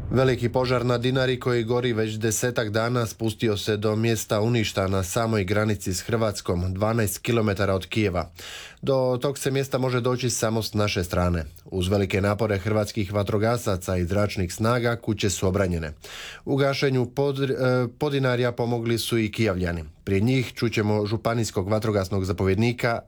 Veliki požar na Dinari koji gori već 10 dana spustio se do mjesta Uništa na samoj granici s Hrvatskom, 12 km od Kijeva. Do tog se mjesta može doći samo s naše strane. Uz velike napore hrvatskih vatrogasaca i zračnih snaga kuće su obranjene. U gašenju Podinarja pomogli su i Kijavljani. Prije njih čućemo županijskog vatrogasnog zapovjednika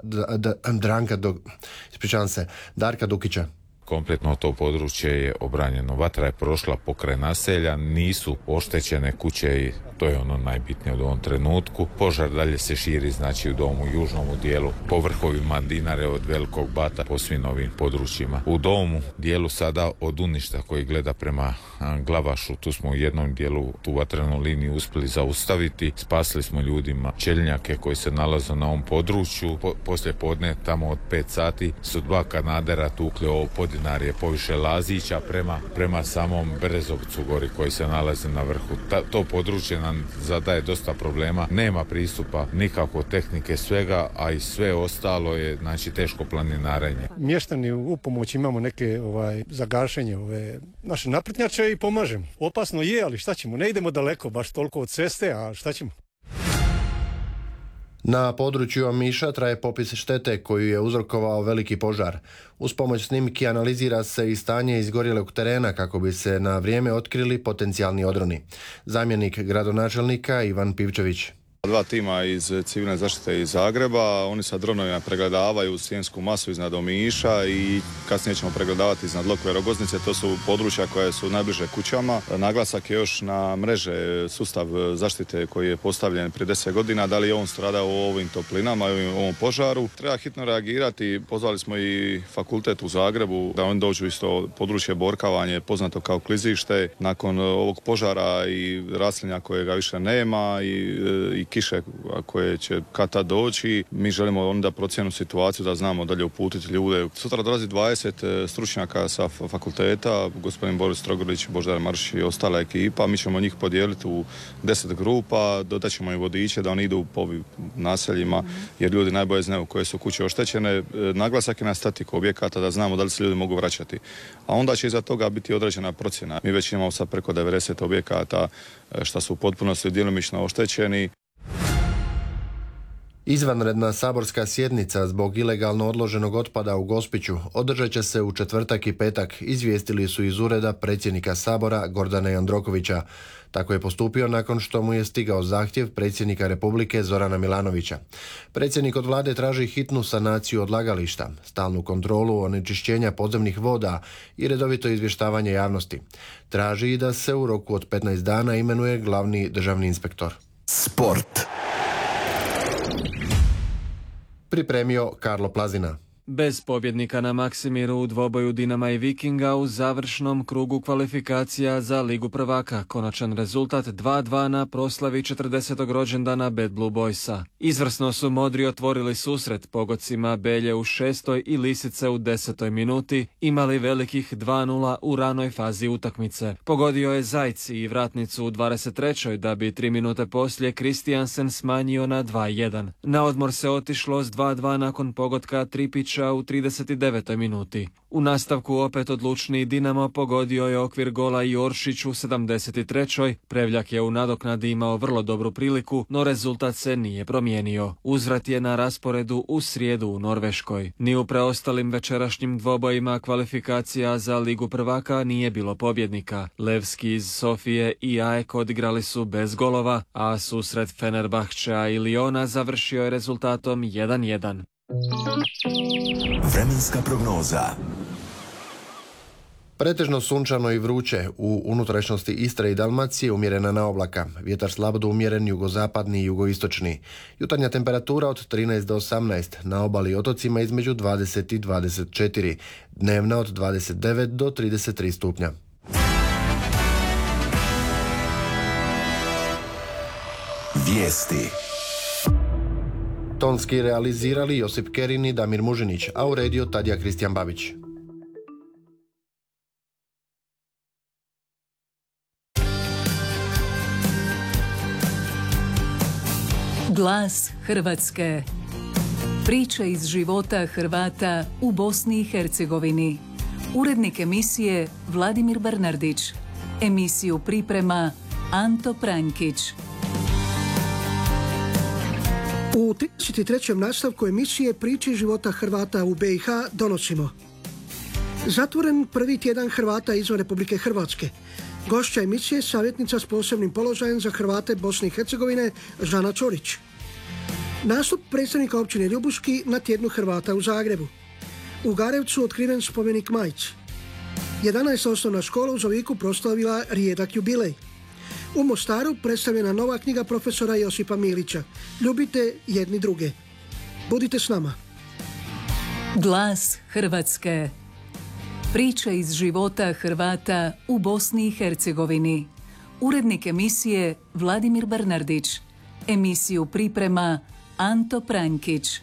Darka Dukića. Kompletno to područje je obranjeno. Vatra je prošla pokraj naselja, nisu oštećene kuće i to je ono najbitnije u ovom trenutku. Požar dalje se širi, znači u domu, južnom dijelu, po vrhovima Dinare od Velikog Bata, po svim ovim područjima. U domu dijelu sada od Uništa koji gleda prema Glavašu, tu smo u jednom dijelu tu vatrenu liniju uspjeli zaustaviti. Spasili smo ljudima čeljnjake koji se nalaze na ovom području. Poslije podne, tamo od 5 sati, su 2 kanadera tukli ovo Podinarje poviše Lazića prema samom Brezovcu gori koji se nalazi na vrhu. To područje nam zadaje dosta problema. Nema pristupa nikako tehnike svega, a i sve ostalo je znači teško planinarenje. Mještani u pomoć imamo neke za gašenje naše naprtnjače i pomažemo. Opasno je, ali šta ćemo? Ne idemo daleko, baš toliko od ceste, a šta ćemo? Na području Omiša traje popis štete koju je uzrokovao veliki požar. Uz pomoć snimki analizira se i stanje izgorjelog terena kako bi se na vrijeme otkrili potencijalni odroni. Zamjenik gradonačelnika Ivan Pivčević. 2 tima iz civilne zaštite iz Zagreba, oni sa dronovima pregledavaju sjensku masu iznad Omiša i kasnije ćemo pregledavati iznad Lokve Rogoznice, to su područja koje su najbliže kućama. Naglasak je još na mreže sustav zaštite koji je postavljen prije 10 godina, da li je on stradao u ovim toplinama i u ovom požaru. Treba hitno reagirati, pozvali smo i fakultet u Zagrebu da oni dođu isto područje Borkavanje, poznato kao klizište, nakon ovog požara i raslinja kojega više nema i kiše koje će kad tad doći. Mi želimo onda procjenu situaciju da znamo dalje uputiti ljude. Sutra dolazi 20 stručnjaka sa fakulteta, gospodin Boris Trogolić, Božidar Maršić i ostala ekipa. Mi ćemo njih podijeliti u 10 grupa, dodat ćemo i vodiče da oni idu po naseljima jer ljudi najbolje znaju koje su kuće oštećene. Naglasak je na statiku objekata da znamo da li se ljudi mogu vraćati. A onda će iza toga biti određena procjena. Mi već imamo sad preko 90 objekata što su u potpunosti djelomično oštećeni. Izvanredna saborska sjednica zbog ilegalno odloženog otpada u Gospiću održat će se u četvrtak i petak, izvijestili su iz ureda predsjednika Sabora Gordana Jandrokovića. Tako je postupio nakon što mu je stigao zahtjev predsjednika Republike Zorana Milanovića. Predsjednik od vlade traži hitnu sanaciju odlagališta, stalnu kontrolu onečišćenja podzemnih voda i redovito izvještavanje javnosti. Traži i da se u roku od 15 dana imenuje glavni državni inspektor. Sport. Pripremio Karlo Plazina. Bez pobjednika na Maksimiru u dvoboju Dinama i Vikinga u završnom krugu kvalifikacija za Ligu prvaka. Konačan rezultat 2:2 na proslavi 40. rođendana Bad Blue Boysa. Izvrsno su Modri otvorili susret pogodcima Belje u 6. i Lisice u 10. minuti, imali velikih 2:0 u ranoj fazi utakmice. Pogodio je Zajc i vratnicu u 23. da bi 3 minute poslije Kristijansen smanjio na 2:1. Na odmor se otišlo s 2:2 nakon pogotka Tripića u 39. minuti. U nastavku opet odlučni Dinamo pogodio je okvir gola i Oršić u 73. Prevljak je u nadoknadi imao vrlo dobru priliku, no rezultat se nije promijenio. Uzvrat je na rasporedu u srijedu u Norveškoj. Ni u preostalim večerašnjim dvobojima kvalifikacija za Ligu prvaka nije bilo pobjednika. Levski iz Sofije i AEK odigrali su bez golova, a susret Fenerbahčea i Liona završio je rezultatom 1:1. Vremenska prognoza. Pretežno sunčano i vruće, u unutrašnjosti Istre i Dalmacije umjerena na oblaka, vjetar slabo do umjeren jugozapadni i jugoistočni. Jutarnja temperatura od 13 do 18, na obali i otocima između 20 i 24, dnevna od 29 do 33 stupnja. Vijesti. Tonski realizirali Josip Kerin i Damir Mužinić, a uredio Tadija Kristijan Babić. Glas Hrvatske. Priče iz života Hrvata u Bosni i Hercegovini. Urednik emisije Vladimir Bernardić. Emisiju priprema Anto Prankić. U 33. nastavku emisije Priče života Hrvata u BiH donosimo: zatvoren prvi tjedan Hrvata izvan Republike Hrvatske. Gošća emisije savjetnica s posebnim položajem za Hrvate Bosne i Hercegovine Žana Čorić. Nastup predstavnika općine Ljubuški na tjednu Hrvata u Zagrebu. U Garevcu otkriven spomenik Majci. 11. osnovna škola u Zoviku proslavila rijedak jubilej. U Mostaru predstavljena nova knjiga profesora Josipa Milića. Ljubite jedni druge. Budite s nama. Glas Hrvatske. Priče iz života Hrvata u Bosni i Hercegovini. Urednik emisije Vladimir Bernardić. Emisiju priprema Anto Prankić.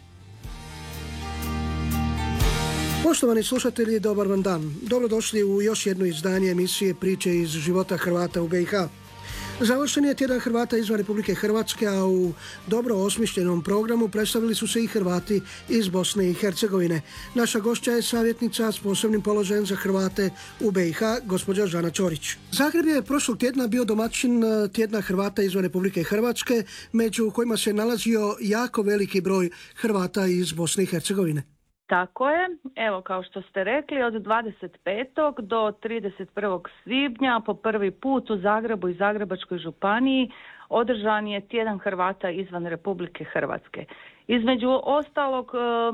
Poštovani slušatelji, dobar vam dan. Dobrodošli u još jedno izdanje emisije Priče iz života Hrvata u BiH. Završen je tjedan Hrvata izvan Republike Hrvatske, a u dobro osmišljenom programu predstavili su se i Hrvati iz Bosne i Hercegovine. Naša gošća je savjetnica s posebnim položajem za Hrvate u BiH, gospođa Žana Čorić. Zagreb je prošlog tjedna bio domaćin tjedna Hrvata izvan Republike Hrvatske, među kojima se nalazio jako veliki broj Hrvata iz Bosne i Hercegovine. Tako je, evo kao što ste rekli, od 25. do 31. svibnja po prvi put u Zagrebu i Zagrebačkoj županiji održan je tjedan Hrvata izvan Republike Hrvatske. Između ostalog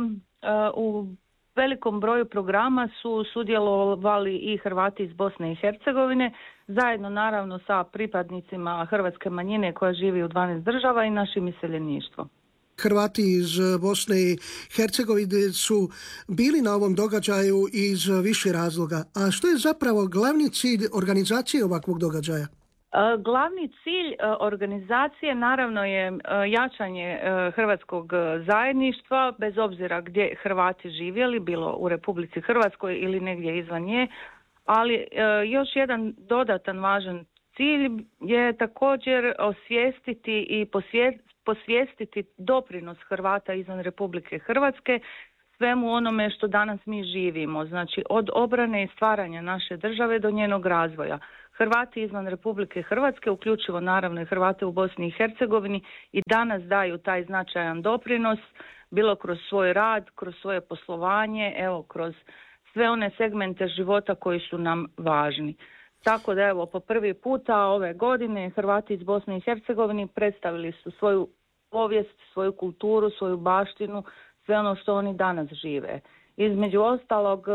u velikom broju programa su sudjelovali i Hrvati iz Bosne i Hercegovine, zajedno naravno sa pripadnicima hrvatske manjine koja živi u 12 država i našim iseljeništvom. Hrvati iz Bosne i Hercegovine su bili na ovom događaju iz više razloga. A što je zapravo glavni cilj organizacije ovakvog događaja? Glavni cilj organizacije naravno je jačanje hrvatskog zajedništva, bez obzira gdje Hrvati živjeli, bilo u Republici Hrvatskoj ili negdje izvan nje, ali još jedan dodatan važan cilj je također osvijestiti i posvijestiti doprinos Hrvata izvan Republike Hrvatske svemu onome što danas mi živimo, znači od obrane i stvaranja naše države do njenog razvoja. Hrvati izvan Republike Hrvatske, uključivo naravno i Hrvate u Bosni i Hercegovini, i danas daju taj značajan doprinos, bilo kroz svoj rad, kroz svoje poslovanje, evo kroz sve one segmente života koji su nam važni. Tako da evo, po prvi puta ove godine Hrvati iz Bosne i Hercegovine predstavili su svoju povijest, svoju kulturu, svoju baštinu, sve ono što oni danas žive. Između ostalog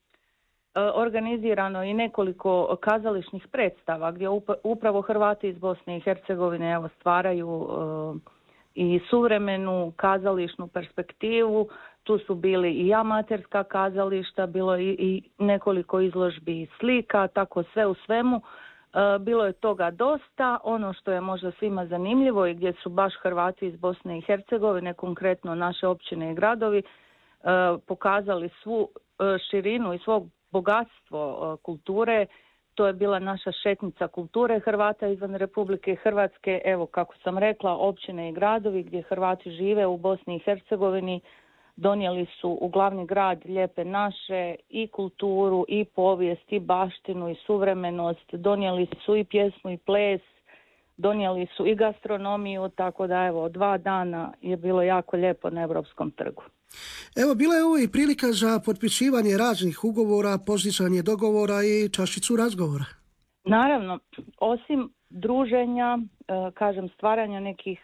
organizirano i nekoliko kazališnih predstava gdje upravo Hrvati iz Bosne i Hercegovine evo, stvaraju i suvremenu kazališnu perspektivu. Tu su bili i amaterska kazališta, bilo i nekoliko izložbi i slika, tako sve u svemu. Bilo je toga dosta. Ono što je možda svima zanimljivo i gdje su baš Hrvati iz Bosne i Hercegovine, konkretno naše općine i gradovi, pokazali svu širinu i svo bogatstvo kulture. To je bila naša šetnica kulture Hrvata izvan Republike Hrvatske. Evo, kako sam rekla, općine i gradovi gdje Hrvati žive u Bosni i Hercegovini donijeli su u glavni grad lijepe naše i kulturu i povijest i baštinu i suvremenost, donijeli su i pjesmu i ples, donijeli su i gastronomiju, tako da evo 2 dana je bilo jako lijepo na Europskom trgu. Evo, bila je ovo i prilika za potpisivanje raznih ugovora, postizanje dogovora i čašicu razgovora. Naravno, osim druženja, kažem stvaranja nekih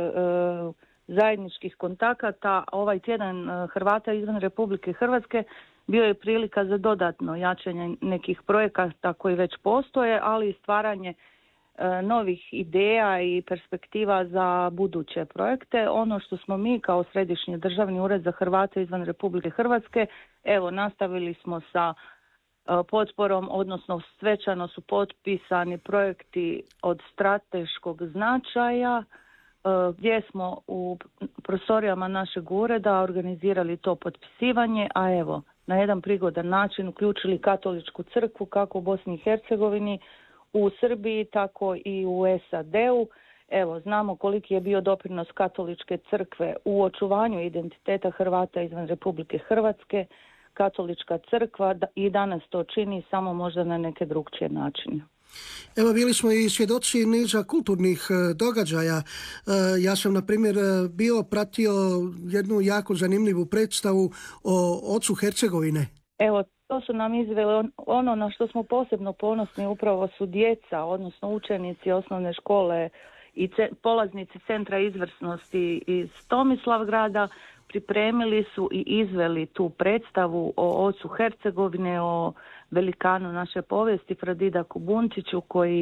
zajedničkih kontakata, ovaj tjedan Hrvata izvan Republike Hrvatske bio je prilika za dodatno jačanje nekih projekata koji već postoje, ali i stvaranje novih ideja i perspektiva za buduće projekte. Ono što smo mi kao Središnji državni ured za Hrvate izvan Republike Hrvatske, evo nastavili smo sa potporom, odnosno svečano su potpisani projekti od strateškog značaja, gdje smo u prostorijama našeg ureda organizirali to potpisivanje, a evo na jedan prigodan način uključili Katoličku crkvu kako u Bosni i Hercegovini, u Srbiji, tako i u SAD-u. Evo, znamo koliki je bio doprinos Katoličke crkve u očuvanju identiteta Hrvata izvan Republike Hrvatske. Katolička crkva i danas to čini, samo možda na neke drugčije načine. Evo, bili smo i svjedoci niza kulturnih događaja. Ja sam, na primjer, pratio jednu jako zanimljivu predstavu o ocu Hercegovine. Evo, to su nam izveli ono na što smo posebno ponosni, upravo su djeca, odnosno učenici osnovne škole i polaznici Centra izvrsnosti iz Tomislavgrada. Pripremili su i izveli tu predstavu o ocu Hercegovine, o velikanu naše povijesti Fredidaku Bunčiću,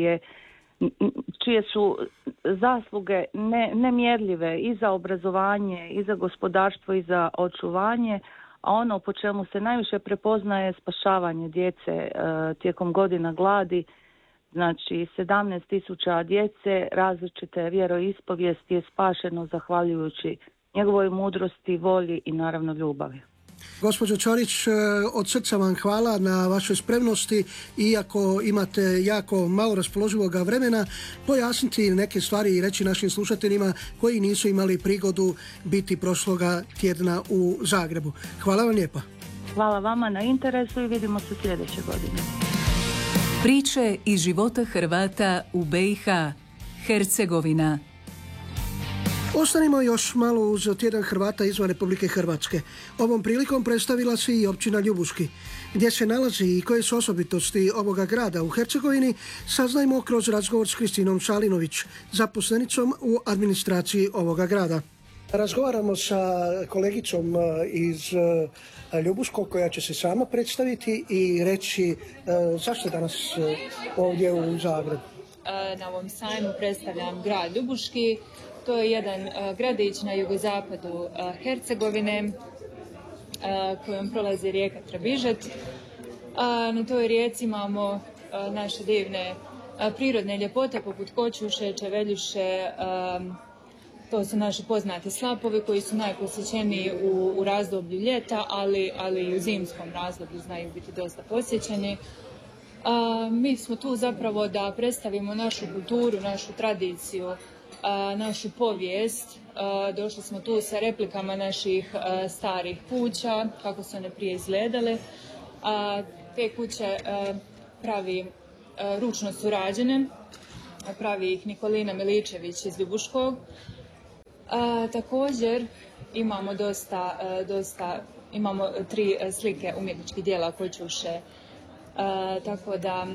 čije su zasluge nemjerljive i za obrazovanje, i za gospodarstvo, i za očuvanje, a ono po čemu se najviše prepoznaje je spašavanje djece tijekom godina gladi. Znači, 17.000 djece različite vjeroispovijesti je spašeno zahvaljujući njegovoj mudrosti, volji i naravno ljubavi. Gospođo Ćorić, od srca vam hvala na vašoj spremnosti, iako imate jako malo raspoloživoga vremena, pojasniti neke stvari i reći našim slušateljima koji nisu imali prigodu biti prošloga tjedna u Zagrebu. Hvala vam lijepa. Hvala vama na interesu i vidimo se sljedeće godine. Priče iz života Hrvata u BiH, Hercegovina. Ostanimo još malo uz tjedan Hrvata izvan Republike Hrvatske. Ovom prilikom predstavila se i općina Ljubuški. Gdje se nalazi i koje su osobitosti ovoga grada u Hercegovini, saznajmo kroz razgovor s Kristinom Šalinović, zaposlenicom u administraciji ovoga grada. Razgovaramo sa kolegicom iz Ljubuškog koja će se sama predstaviti i reći zašto danas ovdje u Zagrebu. Na ovom sajmu predstavljam grad Ljubuški. To je jedan gradić na jugozapadu Hercegovine kojom prolazi rijeka Trabižet. Na toj rijeci imamo naše divne prirodne ljepote poput Kočuše, Čeveljuše. To su naši poznati slapovi koji su najposjećeniji u razdoblju ljeta, ali i u zimskom razdoblju znaju biti dosta posjećeni. Mi smo tu zapravo da predstavimo našu kulturu, našu tradiciju, našu povijest. Došli smo tu sa replikama naših starih kuća, kako su one prije izgledale. Te kuće ručno su rađene, pravi ih Nikolina Miličević iz Ljubuškog. Također imamo imamo 3 slike umjetničkih dijela Kočuše, tako da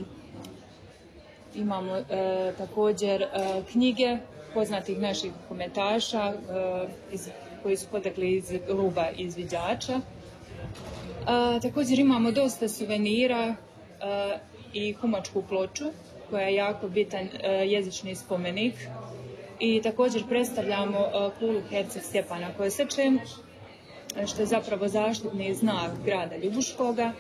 imamo također knjige poznatih naših komentaša koji su potekli iz Luba izviđača. Također imamo dosta suvenira i humačku ploču koja je jako bitan jezični spomenik. I također predstavljamo kulu Herceg Stjepana Koseče, što je zapravo zaštitni znak grada Ljubuškoga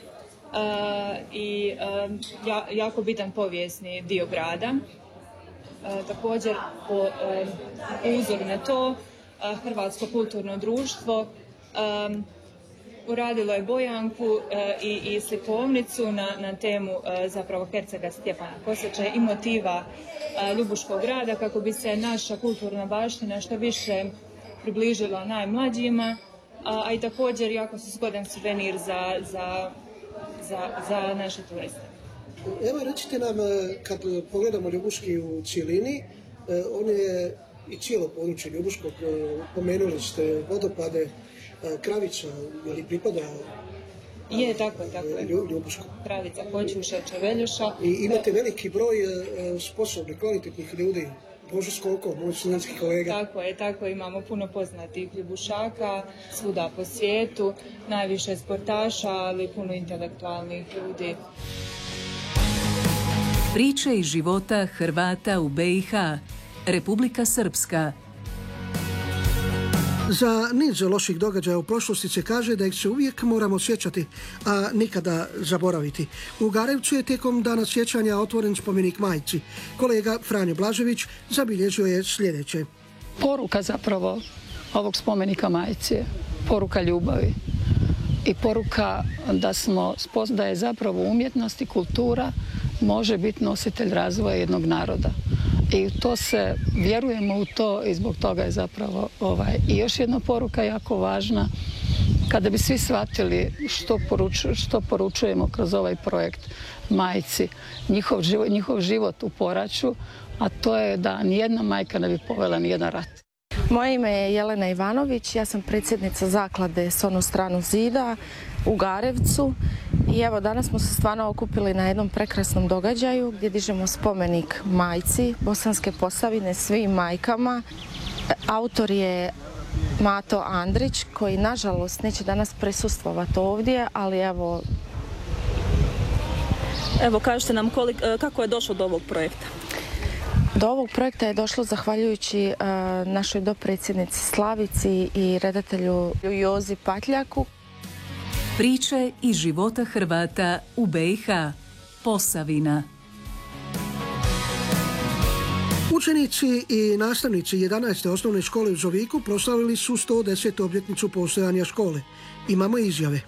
i jako bitan povijesni dio grada. Također, po uzoru na to, Hrvatsko kulturno društvo uradilo je bojanku i slikovnicu na temu zapravo Hercega Stjepana Koseče i motiva Ljubuškog grada kako bi se naša kulturna baština što više približila najmlađima, a i također jako su zgodan suvenir za naše turiste. Evo, recite nam, kad pogledamo Ljubuški u cijelini, on je i cijelo područje Ljubuškog, pomenuli ste vodopade, Kravica, je li pripada? Je, tako je. Ljubuško. Kravica, Kočuša, Čeveljuša. I imate veliki broj sposobnih, kvalitetnih ljudi. Božo Skoko, moj studentski kolega. Tako je, imamo puno poznatih Ljubušaka, svuda po svijetu, najviše sportaša, ali puno intelektualnih ljudi. Priče iz života Hrvata u BiH, Republika Srpska. Za niz loših događaja u prošlosti se kaže da ih se uvijek moramo sjećati, a nikada zaboraviti. U Garevcu je tijekom dana sjećanja otvoren spomenik majci. Kolega Franjo Blažević zabilježio je sljedeće. Poruka zapravo ovog spomenika majci je poruka ljubavi i poruka da je zapravo umjetnost i kultura može biti nositelj razvoja jednog naroda. I to vjerujemo u to i zbog toga je zapravo i još jedna poruka jako važna, kada bi svi shvatili što poručujemo kroz ovaj projekt majci, njihov život u poraću, a to je da nijedna majka ne bi povela nijedan rat. Moje ime je Jelena Ivanović, ja sam predsjednica zaklade S onu stranu zida u Garevcu i evo danas smo se stvarno okupili na jednom prekrasnom događaju gdje dižemo spomenik majci Bosanske Posavine, svim majkama. Autor je Mato Andrić koji nažalost neće danas prisustvovati ovdje, ali evo... Evo kažete nam kako je došlo do ovog projekta? Do ovog projekta je došlo zahvaljujući našoj dopredsjednici Slavici i redatelju Jozi Patljaku. Priče iz života Hrvata u BiH. Posavina. Učenici i nastavnici 11. osnovne škole u Zoviku proslavili su 110. obljetnicu postojanja škole. Imamo izjave.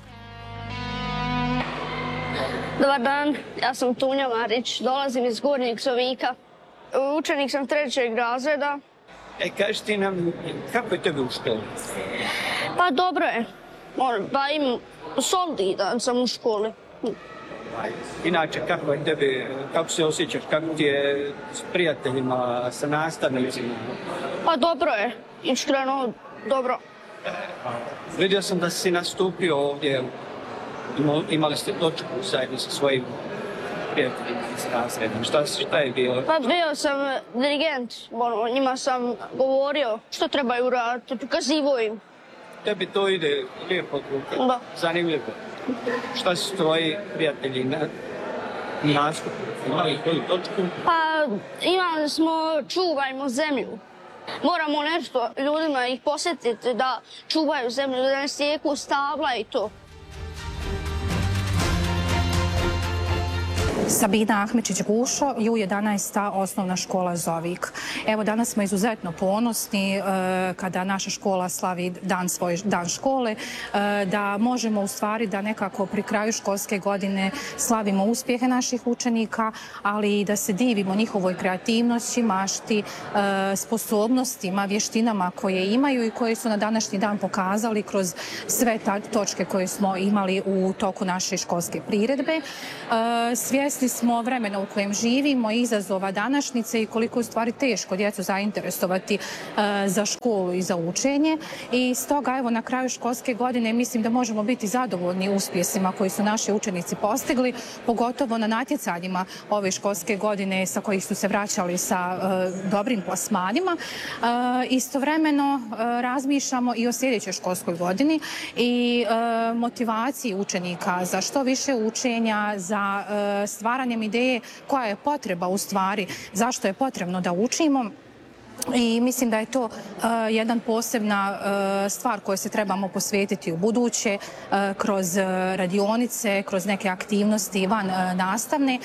Dobar dan, ja sam Tunja Marić, dolazim iz Gornjeg Zovika. Učenik sam 3. razreda. Kaži ti nam, kako je tebi u školi? Pa dobro je. Solidan sam u školi. Inače, kako je tebi, kako se osjećaš, kako ti je s prijateljima, sa nastavnicima? Pa dobro je, iskreno dobro. Vidio sam da si nastupio ovdje, imali ste točku zajedno sa svojim prijateljima iz razreda. Šta je bilo? Pa bio sam dirigent, njima sam govorio što trebaju raditi, pokazivo im. Tebi to ide lijepo od ruka, da. Zanimljivo. Šta su tvoji prijatelji na nastupu? Imali koju točku? Pa imali smo čuvajmo zemlju. Moramo nešto ljudima ih posjetiti da čuvaju zemlju, da ne sjeku stabla i to. Sabina Ahmečić-Gušo, U11. osnovna škola Zovik. Evo, danas smo izuzetno ponosni kada naša škola slavi dan škole, da možemo u stvari da nekako pri kraju školske godine slavimo uspjehe naših učenika, ali i da se divimo njihovoj kreativnosti, mašti, sposobnostima, vještinama koje imaju i koje su na današnji dan pokazali kroz sve točke koje smo imali u toku naše školske priredbe. Svjesni smo vremena u kojem živimo, izazova današnjice i koliko je u stvari teško djecu zainteresovati za školu i za učenje. I stoga evo na kraju školske godine mislim da možemo biti zadovoljni uspjesima koji su naši učenici postigli, pogotovo na natjecanjima ove školske godine sa kojih su se vraćali sa dobrim plasmanima. Istovremeno razmišljamo i o sljedećoj školskoj godini i motivaciji učenika za što više učenja, za stvaranjem ideje koja je potreba u stvari, zašto je potrebno da učimo. I mislim da je to jedan posebna stvar kojoj se trebamo posvetiti u buduće kroz radionice, kroz neke aktivnosti van nastavne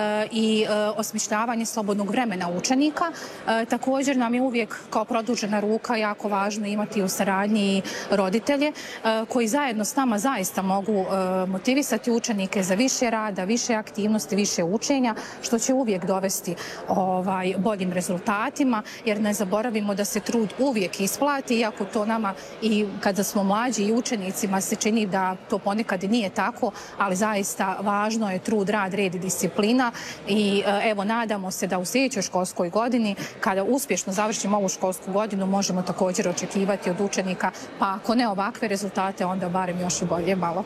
i osmišljavanje slobodnog vremena učenika. Također nam je uvijek kao produžena ruka jako važno imati u saradnji roditelje koji zajedno s nama zaista mogu motivisati učenike za više rada, više aktivnosti, više učenja, što će uvijek dovesti boljim rezultatima, jer ne zaboravimo da se trud uvijek isplati, iako to nama i kada smo mlađi i učenicima se čini da to ponekad i nije tako, ali zaista važno je trud, rad, red i disciplina i evo nadamo se da u sljedećoj školskoj godini, kada uspješno završimo ovu školsku godinu, možemo također očekivati od učenika, pa ako ne ovakve rezultate, onda barem još i bolje malo.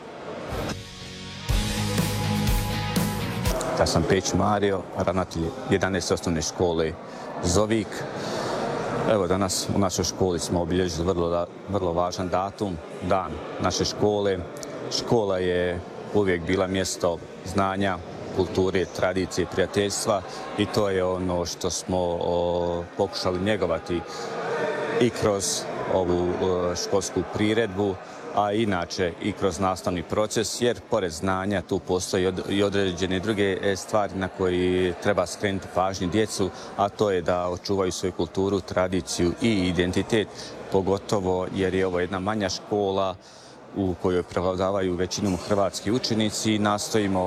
Ja sam Peć Mario, ravnatelj 11. osnovne škole Zovik. Evo, danas u našoj školi smo obilježili vrlo važan datum, dan naše škole. Škola je uvijek bila mjesto znanja, kulture, tradicije, prijateljstva i to je ono što smo pokušali njegovati i kroz ovu školsku priredbu, a inače i kroz nastavni proces, jer pored znanja tu postoji i određene druge stvari na koji treba skrenuti pažnju djecu, a to je da očuvaju svoju kulturu, tradiciju i identitet, pogotovo jer je ovo jedna manja škola u kojoj prevladavaju većinom hrvatski učenici i nastojimo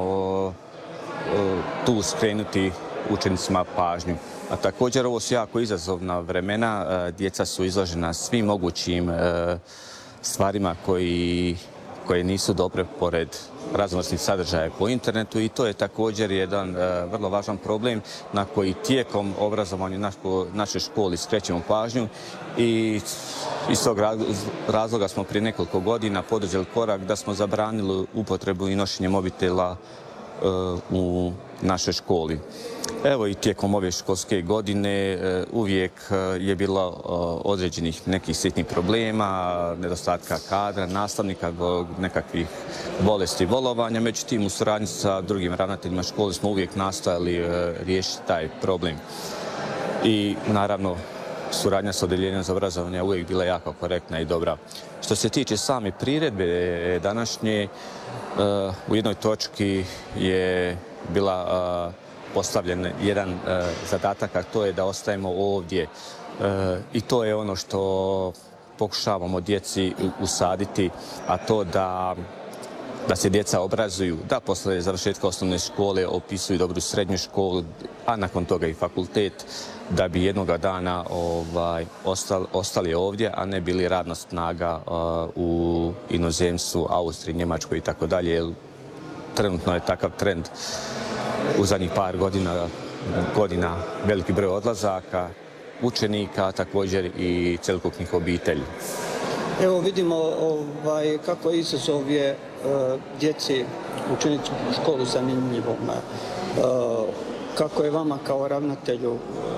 tu skrenuti učenicima pažnju. A također ovo su jako izazovna vremena, djeca su izložena svim mogućim stvarima koji koje nisu dobre pored raznovrsnih sadržaja po internetu i to je također jedan vrlo važan problem na koji tijekom obrazovanja naše škole skrećemo pažnju i iz tog razloga smo prije nekoliko godina poduzeli korak da smo zabranili upotrebu i nošenje mobitela u našoj školi. Evo i tijekom ove školske godine uvijek je bilo određenih nekih sitnih problema, nedostatka kadra, nastavnika, nekakvih bolesti i bolovanja. Međutim, u suradnji sa drugim ravnateljima škole smo uvijek nastojali riješiti taj problem. I naravno, suradnja s odeljenjem za obrazovanje je uvijek bila jako korektna i dobra. Što se tiče same priredbe današnje, u jednoj točki je bila postavljen jedan zadatak, a to je da ostajemo ovdje. I to je ono što pokušavamo djeci usaditi, a to da se djeca obrazuju, da posle završetka osnovne škole opisuju dobru srednju školu, a nakon toga i fakultet, da bi jednoga dana ostali ovdje, a ne bili radna snaga u inozemstvu, Austriji, Njemačkoj i tako dalje. Trenutno je takav trend u zadnjih par godina veliki broj odlazaka, učenika, također i cjelokupnih obitelji. Evo vidimo kako izazov je djeci učenici u školu zanimljivom. Kako je vama kao ravnatelju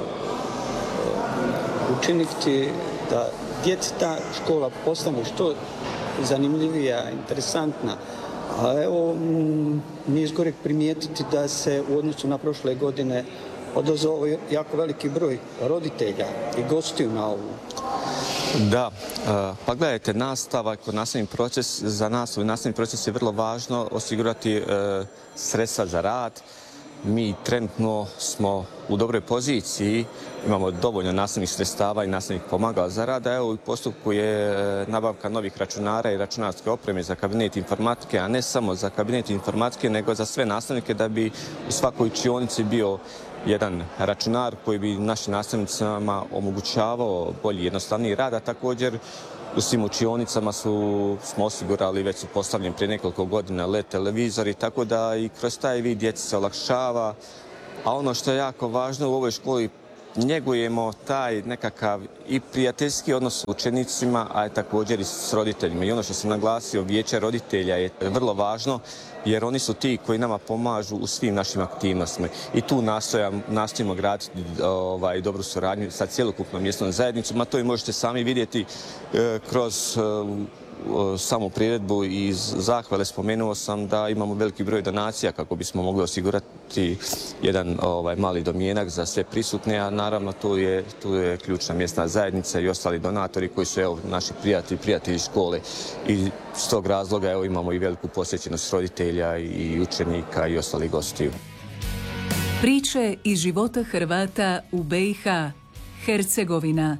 učiniti da djeci ta škola postane što zanimljivija, interesantna. A evo, nije zgoreg primijetiti da se u odnosu na prošle godine odazvao jako veliki broj roditelja i gostiju na ovu. Da, pa gledajte, nastavak, nastavni proces, za nas u nastavni proces je vrlo važno osigurati sredstva za rad. Mi trenutno smo u dobroj poziciji, imamo dovoljno nastavnih sredstava i nastavnih pomagala za rad, a evo u postupku je nabavka novih računara i računarske opreme za kabinet informatike, a ne samo za kabinet informatike, nego za sve nastavnike da bi u svakoj učionici bio jedan računar koji bi našim nastavnicama omogućavao bolji i jednostavniji rad, a također u svim učionicama smo osigurali, već su postavljeni prije nekoliko godina LED televizori, tako da i kroz taj vid djeci se olakšava. A ono što je jako važno u ovoj školi, njegujemo taj nekakav i prijateljski odnos s učenicima, a također i s roditeljima. I ono što sam naglasio, vijeće roditelja je vrlo važno, jer oni su ti koji nama pomažu u svim našim aktivnostima. I tu nastojimo graditi dobru suradnju sa cjelokupnom mjesnom zajednicom, a to i možete sami vidjeti kroz samu priredbu. Iz zahvale spomenuo sam da imamo veliki broj donacija kako bismo mogli osigurati jedan mali domjenak za sve prisutne, a naravno tu je ključna mjesna zajednica i ostali donatori koji su naši prijatelji škole. I s tog razloga imamo i veliku posjećenost roditelja i učenika i ostalih gostiju. Priče iz života Hrvata u BiH, Hercegovina.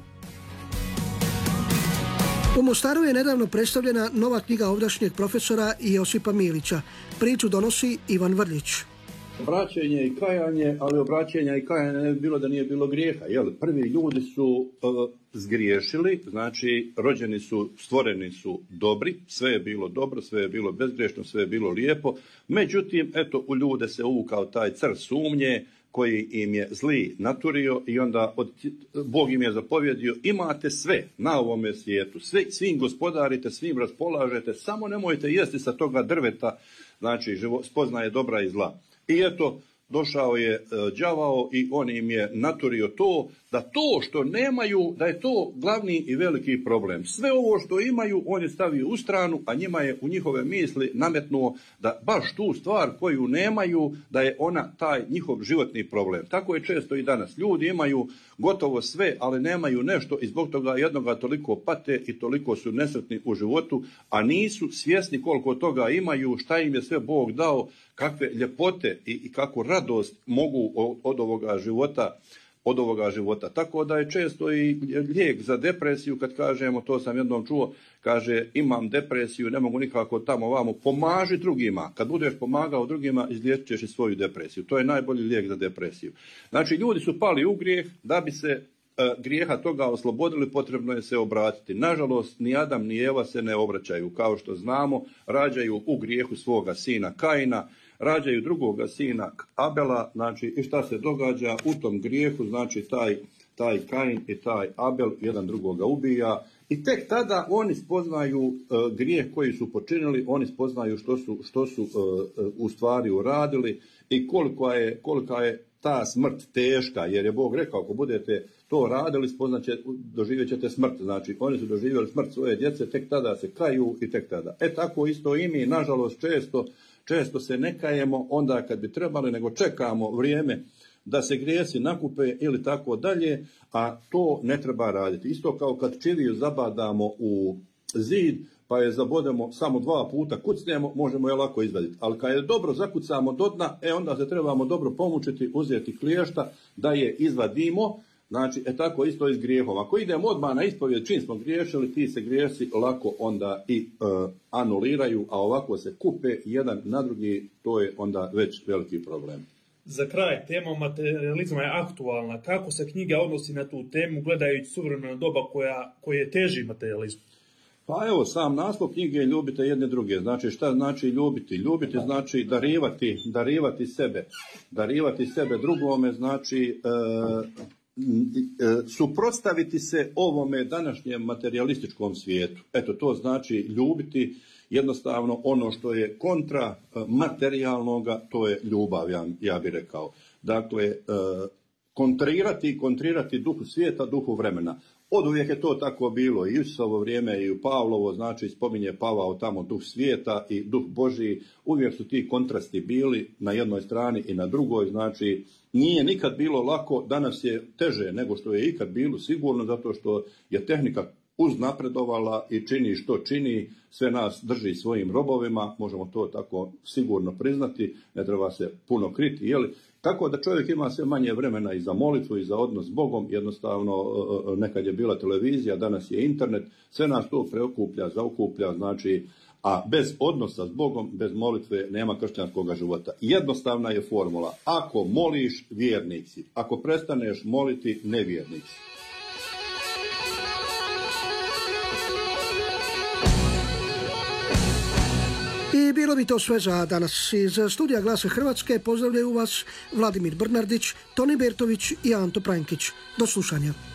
U Mostaru je nedavno predstavljena nova knjiga ovdašnjeg profesora Josipa Milića. Priču donosi Ivan Vrlić. Obraćenje i kajanje, ali obraćenja i kajanja ne bi bilo da nije bilo grijeha. Prvi ljudi su zgriješili, znači rođeni su, stvoreni su dobri, sve je bilo dobro, sve je bilo bezgriješno, sve je bilo lijepo. Međutim, u ljude se uvukao taj crv sumnje koji im je zli naturio i onda Bog im je zapovjedio: imate sve na ovome svijetu, svim gospodarite, svim raspolažete, samo nemojte jesti sa toga drveta, znači spoznaje dobra i zla. I došao je đavao i on im je naturio to što nemaju, da je to glavni i veliki problem. Sve ovo što imaju on je stavio u stranu, a njima je u njihove misli nametnuo da baš tu stvar koju nemaju, da je ona taj njihov životni problem. Tako je često i danas. Ljudi imaju gotovo sve, ali nemaju nešto i zbog toga jednoga toliko pate i toliko su nesretni u životu, a nisu svjesni koliko toga imaju, šta im je sve Bog dao, kakve ljepote i kakvu radost mogu od ovoga života. Tako da je često i lijek za depresiju, kad kažemo, to sam jednom čuo, kaže imam depresiju, ne mogu nikako tamo vamo, pomaži drugima. Kad budeš pomagao drugima, izliječit ćeš i svoju depresiju. To je najbolji lijek za depresiju. Znači, ljudi su pali u grijeh da bi se grijeha toga oslobodili, potrebno je se obratiti. Nažalost, ni Adam ni Eva se ne obraćaju. Kao što znamo, rađaju u grijehu svoga sina Kaina, rađaju drugoga sina Abela, znači i šta se događa u tom grijehu, znači taj Kain i taj Abel jedan drugoga ubija i tek tada oni spoznaju grijeh koji su počinili, oni spoznaju što su u stvari uradili i kolika je ta smrt teška, jer je Bog rekao ako budete to radili, doživjet ćete smrt. Znači, oni su doživjeli smrt svoje djece, tek tada se kaju i tek tada. Tako isto i mi, nažalost, često se ne kajemo onda kad bi trebali, nego čekamo vrijeme da se grijesi nakupe ili tako dalje, a to ne treba raditi. Isto kao kad čiviju zabadamo u zid, pa je zabodemo samo 2 puta, kucnemo, možemo je lako izvaditi. Ali kad je dobro zakucamo do dna, onda se trebamo dobro pomučiti, uzeti kliješta da je izvadimo. Znači, tako isto i s grijehom. Ako idemo odmah na ispovjed, čim smo griješili, ti se grijesi lako onda i anuliraju, a ovako se kupe jedan na drugi, to je onda već veliki problem. Za kraj, tema materializma je aktualna. Kako se knjiga odnosi na tu temu, gledajući suvremeno doba koje teži materializmu? Pa evo, sam naslov knjige je Ljubite jedne druge. Znači, šta znači ljubiti? Ljubiti znači darivati sebe. Darivati sebe drugome znači suprotstaviti se ovome današnjem materijalističkom svijetu. Eto, to znači ljubiti jednostavno ono što je kontra materijalnoga, to je ljubav, ja bih rekao. Dakle, kontrirati duhu svijeta, duhu vremena. Oduvijek je to tako bilo i u Isusovo vrijeme i u Pavlovo, znači spominje Pavao tamo duh svijeta i duh Božji, uvijek su ti kontrasti bili na jednoj strani i na drugoj, znači nije nikad bilo lako, danas je teže nego što je ikad bilo, sigurno zato što je tehnika uznapredovala i čini što čini, sve nas drži svojim robovima, možemo to tako sigurno priznati, ne treba se puno kriti, jeli? Tako da čovjek ima sve manje vremena i za molitvu i za odnos s Bogom, jednostavno nekad je bila televizija, danas je internet, sve nas to preokuplja, zaokuplja, znači, a bez odnosa s Bogom, bez molitve nema kršćanskog života. Jednostavna je formula, ako moliš, vjernik si, ako prestaneš moliti, nevjernik si. I bilo bi to sve za danas. Iz studija Glasa Hrvatske pozdravljaju vas Vladimir Brnardić, Toni Bertović i Anto Prankić. Do slušanja.